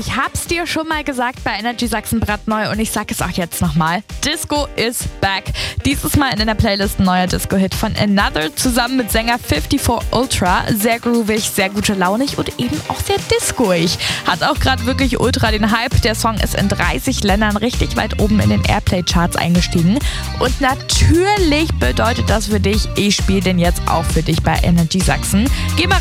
Ich hab's dir schon mal gesagt bei Energy Sachsen brandneu und ich sag es auch jetzt nochmal. Disco is back. Dieses Mal in der Playlist ein neuer Disco-Hit von Another zusammen mit Sänger 54 Ultra. Sehr groovig, sehr gute Launig und eben auch sehr discoig. Hat auch gerade wirklich ultra den Hype. Der Song ist in 30 Ländern richtig weit oben in den Airplay-Charts eingestiegen. Und natürlich bedeutet das für dich, ich spiele den jetzt auch für dich bei Energy Sachsen. Geh mal